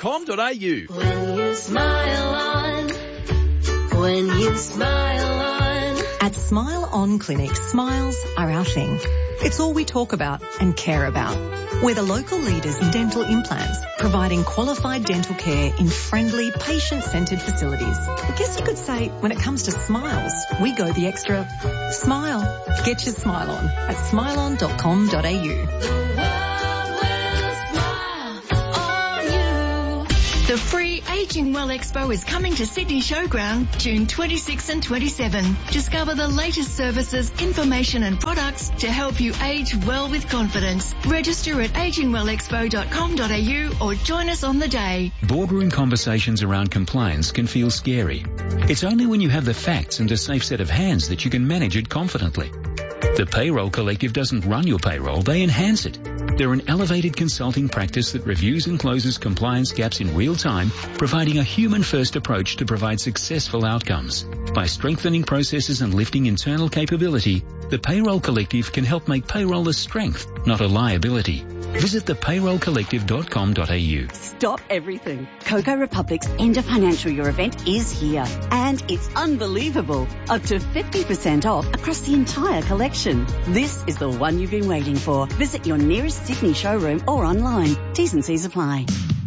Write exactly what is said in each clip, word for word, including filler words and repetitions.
com dot a u. When you smile on, when you smile on. At Smile On Clinic, smiles are our thing. It's all we talk about and care about. We're the local leaders in dental implants, providing qualified dental care in friendly, patient-centred facilities. I guess you could say, when it comes to smiles, we go the extra smile. Get your smile on at smile on dot com dot a u. The free Ageing Well Expo is coming to Sydney Showground June twenty-sixth and twenty-seventh. Discover the latest services, information and products to help you age well with confidence. Register at aging well expo dot com dot a u or join us on the day. Boardroom conversations around compliance can feel scary. It's only when you have the facts and a safe set of hands that you can manage it confidently. The Payroll Collective doesn't run your payroll, they enhance it. They're an elevated consulting practice that reviews and closes compliance gaps in real time, providing a human-first approach to provide successful outcomes. By strengthening processes and lifting internal capability, the Payroll Collective can help make payroll a strength, not a liability. Visit the payroll collective dot com dot a u. Stop everything. Coco Republic's End of Financial Year event is here. And it's unbelievable. Up to fifty percent off across the entire collection. This is the one you've been waiting for. Visit your nearest Sydney showroom or online. T's and C's apply.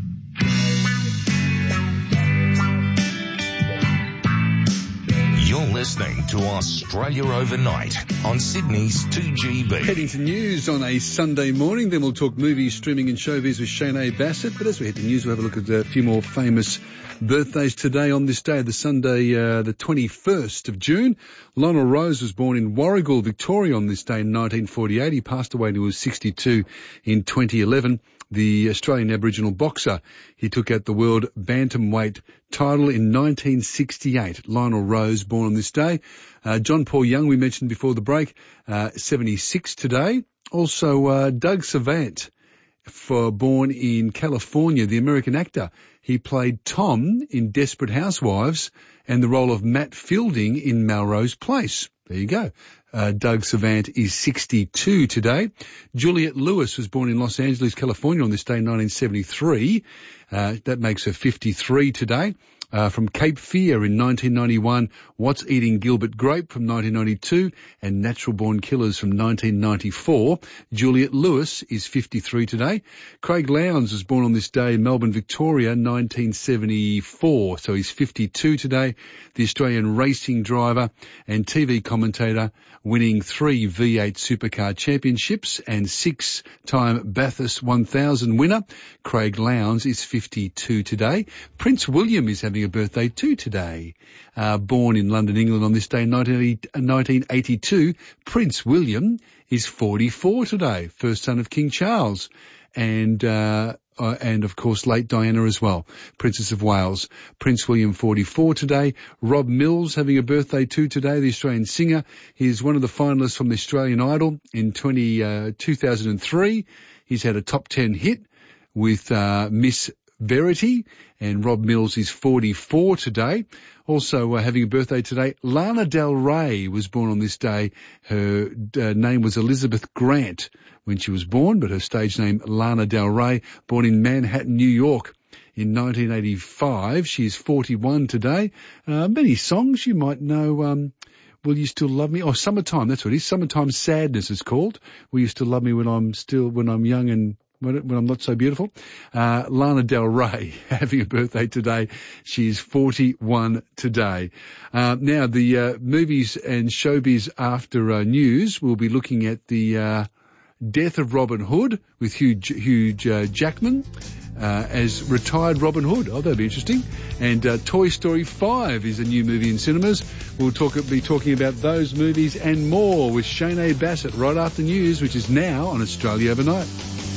You're listening to Australia Overnight on Sydney's two G B. Heading to news on a Sunday morning, then we'll talk movies, streaming and showbiz with Shanae Bassett. But as we head to news, we'll have a look at a few more famous birthdays today. On this day, the Sunday, uh, the twenty-first of June, Lionel Rose was born in Warragul, Victoria on this day in nineteen forty-eight. He passed away when he was sixty-two in twenty eleven. The Australian Aboriginal boxer. He took out the world bantamweight title in nineteen sixty-eight. Lionel Rose, born on this day. Uh, John Paul Young, we mentioned before the break, uh, seventy-six today. Also, uh, Doug Savant, for born in California, the American actor. He played Tom in Desperate Housewives and the role of Matt Fielding in Melrose Place. There you go. Uh, Doug Savant is sixty-two today. Juliette Lewis was born in Los Angeles, California on this day in nineteen seventy-three. Uh, that makes her fifty-three today. Uh, from Cape Fear in nineteen ninety-one, What's Eating Gilbert Grape from nineteen ninety-two, and Natural Born Killers from nineteen ninety-four. Juliette Lewis is fifty-three today. Craig Lowndes was born on this day in Melbourne, Victoria, nineteen seventy-four, so he's fifty-two today. The Australian racing driver and T V commentator, winning three V eight Supercar Championships and six-time Bathurst one thousand winner. Craig Lowndes is fifty-two today. Prince William is having a birthday too today. Uh, born in London, England on this day in nineteen eighty-two, Prince William is forty-four today, first son of King Charles. And, uh, uh, and of course late Diana as well, Princess of Wales. Prince William forty-four today. Rob Mills having a birthday too today, the Australian singer. He's one of the finalists from the Australian Idol in twenty, uh, two thousand three. He's had a top ten hit with, uh, Miss Verity, and Rob Mills is forty-four today. Also uh, having a birthday today, Lana Del Rey was born on this day. Her uh, name was Elizabeth Grant when she was born, but her stage name Lana Del Rey, born in Manhattan, New York in nineteen eighty-five. She is forty-one today. Uh, many songs you might know. Um, Will You Still Love Me? Oh, Summertime, that's what it is. Summertime Sadness is called. Will You Still Love Me when I'm still, when I'm young and when I'm not so beautiful. Uh, Lana Del Rey having a birthday today. She's forty-one today. Uh, now the, uh, movies and showbiz after, uh, news, we'll be looking at the, uh, Death of Robin Hood with Hugh, Hugh uh, Jackman, uh, as retired Robin Hood. Oh, that'll be interesting. And, uh, Toy Story five is a new movie in cinemas. We'll talk, be talking about those movies and more with Shanae Bassett right after news, which is now on Australia Overnight.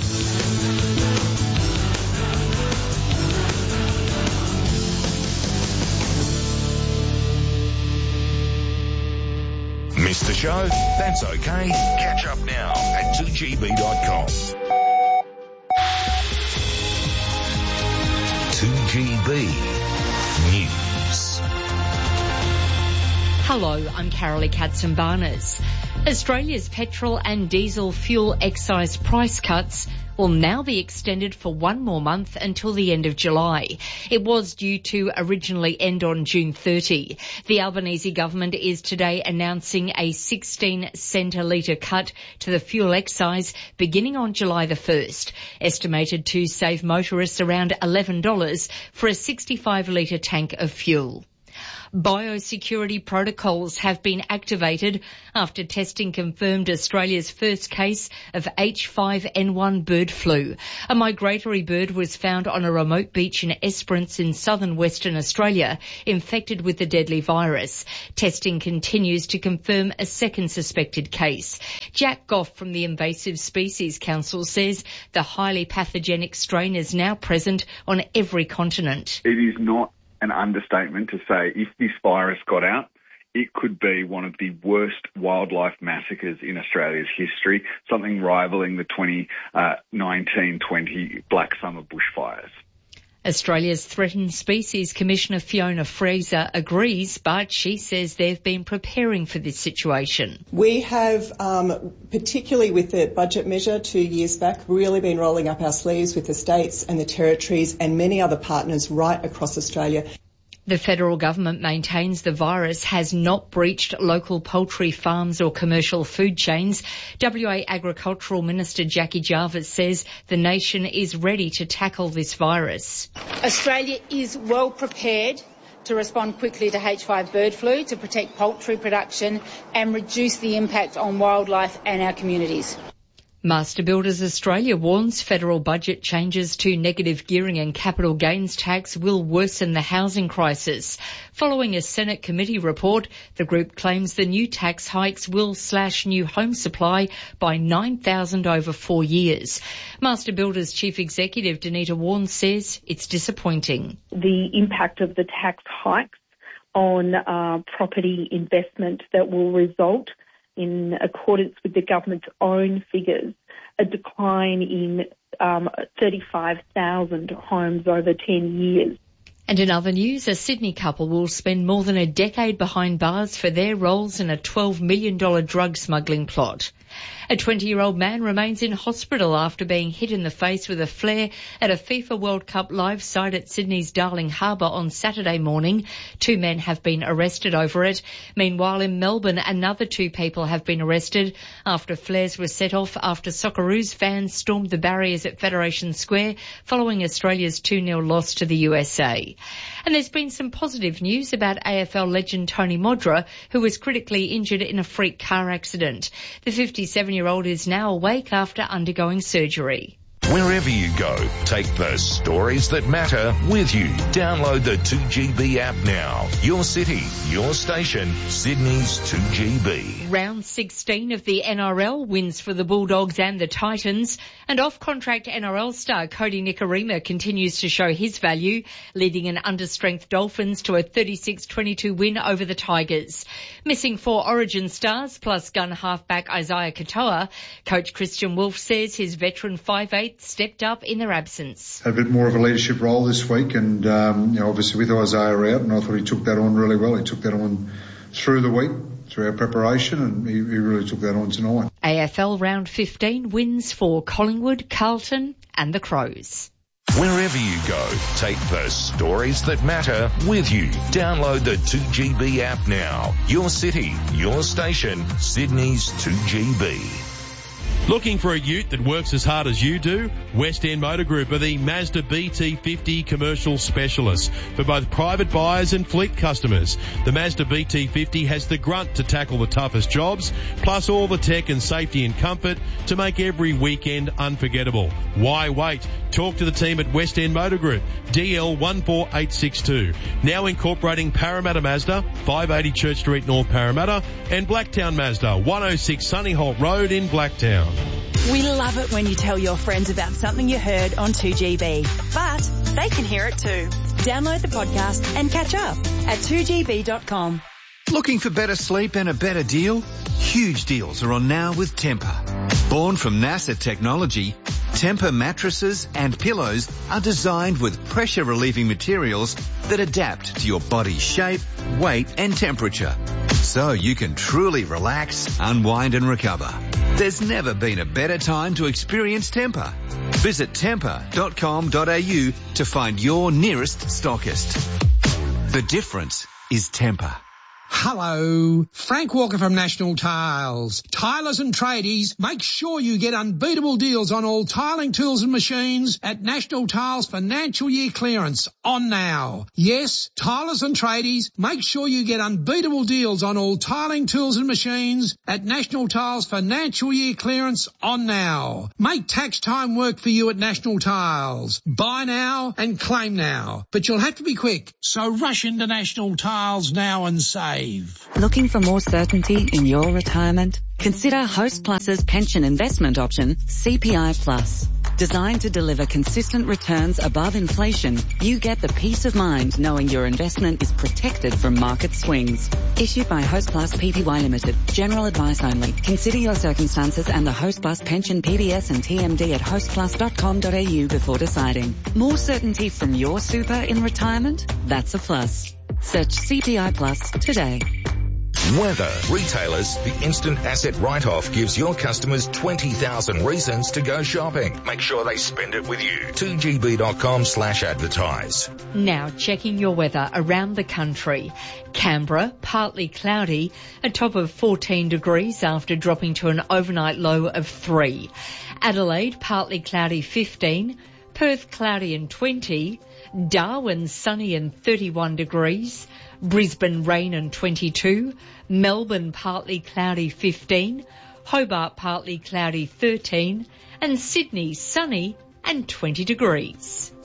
Missed the show? That's okay. Catch up now at two G B dot com. two G B News. Hello, I'm Carolee Katzenbarnes. Australia's petrol and diesel fuel excise price cuts will now be extended for one more month until the end of July. It was due to originally end on June thirtieth. The Albanese government is today announcing a sixteen cent a litre cut to the fuel excise beginning on July the first, estimated to save motorists around eleven dollars for a sixty-five litre tank of fuel. Biosecurity protocols have been activated after testing confirmed Australia's first case of H five N one bird flu. A migratory bird was found on a remote beach in Esperance in southern Western Australia, infected with the deadly virus. Testing continues to confirm a second suspected case. Jack Goff from the Invasive Species Council says the highly pathogenic strain is now present on every continent. It is not an understatement to say if this virus got out, it could be one of the worst wildlife massacres in Australia's history, something rivaling the twenty nineteen twenty Black Summer bushfires. Australia's Threatened Species Commissioner Fiona Fraser agrees, but she says they've been preparing for this situation. We have, um, particularly with the budget measure two years back, really been rolling up our sleeves with the states and the territories and many other partners right across Australia. The federal government maintains the virus has not breached local poultry farms or commercial food chains. W A Agricultural Minister Jackie Jarvis says the nation is ready to tackle this virus. Australia is well prepared to respond quickly to H five bird flu to protect poultry production and reduce the impact on wildlife and our communities. Master Builders Australia warns federal budget changes to negative gearing and capital gains tax will worsen the housing crisis. Following a Senate committee report, the group claims the new tax hikes will slash new home supply by nine thousand over four years. Master Builders Chief Executive Danita Warren says it's disappointing. The impact of the tax hikes on uh, property investment that will result in accordance with the government's own figures, a decline in um, thirty-five thousand homes over ten years. And in other news, a Sydney couple will spend more than a decade behind bars for their roles in a twelve million dollars drug smuggling plot. A twenty-year-old man remains in hospital after being hit in the face with a flare at a FIFA World Cup live site at Sydney's Darling Harbour on Saturday morning. Two men have been arrested over it. Meanwhile, in Melbourne, another two people have been arrested after flares were set off after Socceroos fans stormed the barriers at Federation Square following Australia's two nil loss to the U S A. And there's been some positive news about A F L legend Tony Modra, who was critically injured in a freak car accident. The fifty-seven-year-old is now awake after undergoing surgery. Wherever you go, take the stories that matter with you. Download the two G B app now. Your city, your station, Sydney's two G B. Round sixteen of the N R L wins for the Bulldogs and the Titans. And off-contract N R L star Cody Nikorima continues to show his value, leading an understrength Dolphins to a thirty-six twenty-two win over the Tigers. Missing four Origin stars plus gun halfback Isaiah Katoa, coach Christian Wolf says his veteran five eight stepped up in their absence. Had a bit more of a leadership role this week, and um, you know, obviously with Isaiah out, and I thought he took that on really well. He took that on through the week, through our preparation, and he, he really took that on tonight. A F L round fifteen wins for Collingwood, Carlton and the Crows. Wherever you go, take the stories that matter with you. Download the two G B app now. Your city, your station, Sydney's two G B. Looking for a ute that works as hard as you do? West End Motor Group are the Mazda B T fifty commercial specialists for both private buyers and fleet customers. The Mazda B T fifty has the grunt to tackle the toughest jobs, plus all the tech and safety and comfort to make every weekend unforgettable. Why wait? Talk to the team at West End Motor Group, D L one four eight six two. Now incorporating Parramatta Mazda, five eighty Church Street, North Parramatta, and Blacktown Mazda, one oh six Sunnyholt Road in Blacktown. We love it when you tell your friends about something you heard on two G B, but they can hear it too. Download the podcast and catch up at two G B dot com. Looking for better sleep and a better deal? Huge deals are on now with Tempur. Born from NASA technology, Tempur mattresses and pillows are designed with pressure-relieving materials that adapt to your body's shape, weight and temperature, so you can truly relax, unwind and recover. There's never been a better time to experience Tempur. Visit temper dot com dot a u to find your nearest stockist. The difference is Tempur. Hello, Frank Walker from National Tiles. Tilers and tradies, make sure you get unbeatable deals on all tiling tools and machines at National Tiles financial year clearance on now. Yes, tilers and tradies, make sure you get unbeatable deals on all tiling tools and machines at National Tiles financial year clearance on now. Make tax time work for you at National Tiles. Buy now and claim now, but you'll have to be quick, so rush into National Tiles now and save. Looking for more certainty in your retirement? Consider Host Plus's pension investment option, C P I Plus. Designed to deliver consistent returns above inflation, you get the peace of mind knowing your investment is protected from market swings. Issued by Host Plus Pty Limited. General advice only. Consider your circumstances and the Host Plus pension P D S and T M D at host plus dot com dot a u before deciding. More certainty from your super in retirement? That's a plus. Search C P I Plus today. Weather. Retailers, the instant asset write-off gives your customers twenty thousand reasons to go shopping. Make sure they spend it with you. two g b dot com slash advertise. Now checking your weather around the country. Canberra, partly cloudy, a top of fourteen degrees after dropping to an overnight low of three. Adelaide, partly cloudy, fifteen. Perth, cloudy and twenty. Darwin, sunny and thirty-one degrees. Brisbane, rain and twenty-two. Melbourne, partly cloudy, fifteen. Hobart, partly cloudy, thirteen. And Sydney, sunny and twenty degrees.